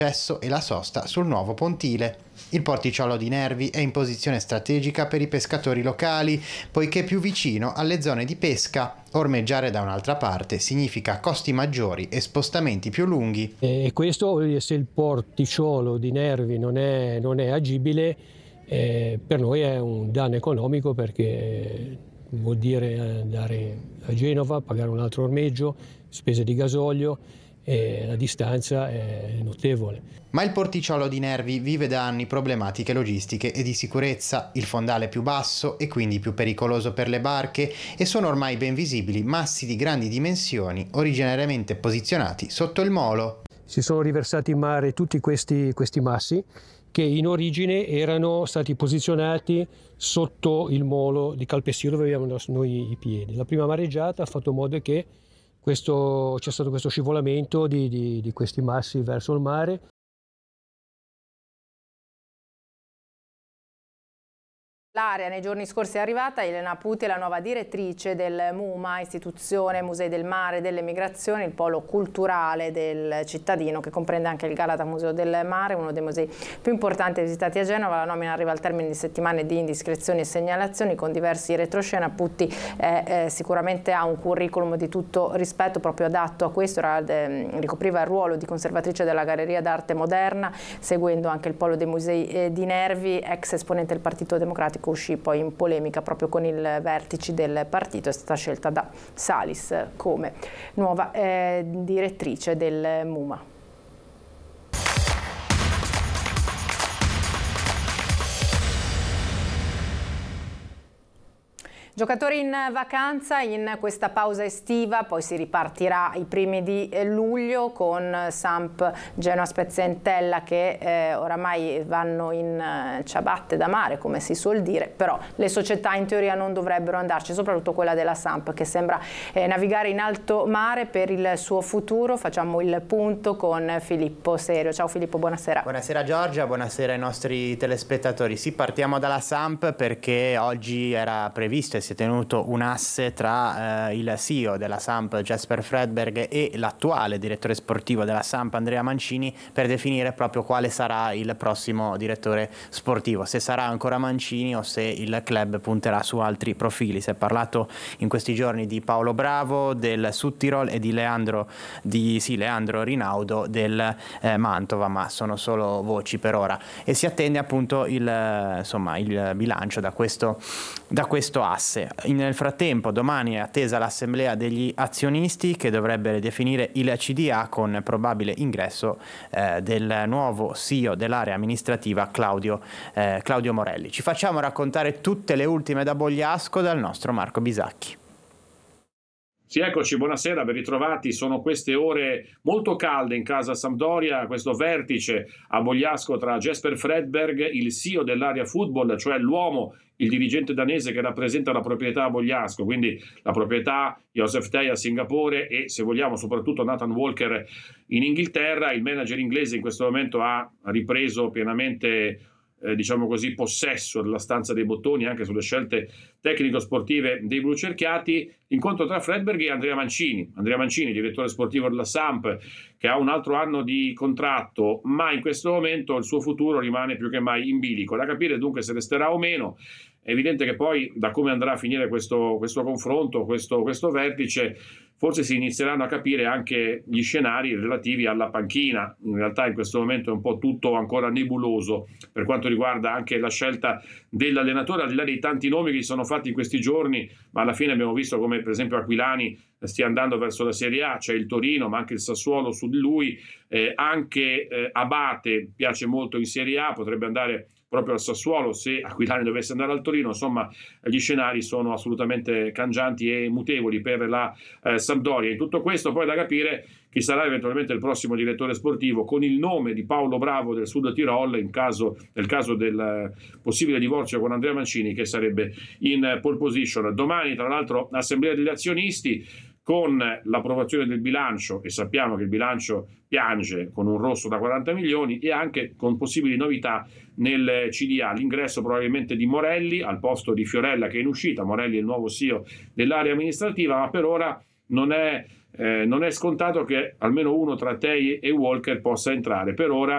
l'accesso e la sosta sul nuovo pontile. Il porticciolo di Nervi è in posizione strategica per i pescatori locali, poiché è più vicino alle zone di pesca. Ormeggiare da un'altra parte significa costi maggiori e spostamenti più lunghi. E questo, se il porticciolo di Nervi non è agibile, per noi è un danno economico, perché vuol dire andare a Genova, pagare un altro ormeggio, spese di gasolio, e la distanza è notevole. Ma il porticciolo di Nervi vive da anni problematiche logistiche e di sicurezza. Il fondale è più basso e quindi più pericoloso per le barche, e sono ormai ben visibili massi di grandi dimensioni originariamente posizionati sotto il molo. Si sono riversati in mare tutti questi massi, che in origine erano stati posizionati sotto il molo di calpestio dove abbiamo noi i piedi. La prima mareggiata ha fatto in modo che c'è stato questo scivolamento di questi massi verso il mare. L'area nei giorni scorsi è arrivata. Elena Puti è la nuova direttrice del MUMA, istituzione Musei del Mare e delle Migrazioni, il polo culturale del cittadino, che comprende anche il Galata Museo del Mare, uno dei musei più importanti visitati a Genova. La nomina arriva al termine di settimane di indiscrezioni e segnalazioni con diversi retroscena. Puti sicuramente ha un curriculum di tutto rispetto, proprio adatto a questo. Ricopriva il ruolo di conservatrice della Galleria d'Arte Moderna, seguendo anche il polo dei musei di Nervi. Ex esponente del Partito Democratico, uscì poi in polemica proprio con i vertici del partito. È stata scelta da Salis come nuova direttrice del MUMA. Giocatori in vacanza in questa pausa estiva, poi si ripartirà i primi di luglio con Samp, Genoa, Spezia e Entella, che oramai vanno in ciabatte da mare, come si suol dire, però le società in teoria non dovrebbero andarci, soprattutto quella della Samp, che sembra navigare in alto mare per il suo futuro. Facciamo il punto con Filippo Serio. Ciao Filippo, buonasera. Buonasera Giorgia, buonasera ai nostri telespettatori. Sì, partiamo dalla Samp, perché oggi era previsto e si è tenuto un asse tra il CEO della Samp Jesper Fredberg e l'attuale direttore sportivo della Samp Andrea Mancini, per definire proprio quale sarà il prossimo direttore sportivo, se sarà ancora Mancini o se il club punterà su altri profili. Si è parlato in questi giorni di Paolo Bravo del Südtirol e di Leandro Rinaudo del Mantova, ma sono solo voci per ora, e si attende appunto il bilancio da questo asse. Nel frattempo domani è attesa l'assemblea degli azionisti, che dovrebbe definire il CDA con probabile ingresso del nuovo CEO dell'area amministrativa Claudio Morelli. Ci facciamo raccontare tutte le ultime da Bogliasco dal nostro Marco Bisacchi. Sì, eccoci, buonasera, ben ritrovati. Sono queste ore molto calde in casa Sampdoria, questo vertice a Bogliasco tra Jesper Fredberg, il CEO dell'area football, cioè l'uomo, il dirigente danese che rappresenta la proprietà a Bogliasco, quindi la proprietà Joseph Tay a Singapore e, se vogliamo, soprattutto Nathan Walker in Inghilterra. Il manager inglese in questo momento ha ripreso pienamente possesso della stanza dei bottoni anche sulle scelte tecnico-sportive dei blucerchiati. Incontro tra Fredberg e Andrea Mancini, direttore sportivo della Samp, che ha un altro anno di contratto, ma in questo momento il suo futuro rimane più che mai in bilico. Da capire dunque se resterà o meno. È evidente che poi, da come andrà a finire questo confronto, questo vertice, forse si inizieranno a capire anche gli scenari relativi alla panchina. In realtà in questo momento è un po' tutto ancora nebuloso per quanto riguarda anche la scelta dell'allenatore, al di là dei tanti nomi che si sono fatti in questi giorni, ma alla fine abbiamo visto come per esempio Aquilani stia andando verso la Serie A, c'è il Torino ma anche il Sassuolo su di lui, anche Abate piace molto in Serie A, potrebbe andare proprio al Sassuolo se Aquilani dovesse andare al Torino. Insomma, gli scenari sono assolutamente cangianti e mutevoli per la Sampdoria. In tutto questo poi da capire chi sarà eventualmente il prossimo direttore sportivo, con il nome di Paolo Bravo del Sud Tirol nel caso del possibile divorzio con Andrea Mancini, che sarebbe in pole position. Domani tra l'altro assemblea degli azionisti con l'approvazione del bilancio, e sappiamo che il bilancio piange con un rosso da 40 milioni, e anche con possibili novità nel CDA, l'ingresso probabilmente di Morelli al posto di Fiorella, che è in uscita. Morelli è il nuovo CEO dell'area amministrativa, ma per ora non è scontato che almeno uno tra Tay e Walker possa entrare. Per ora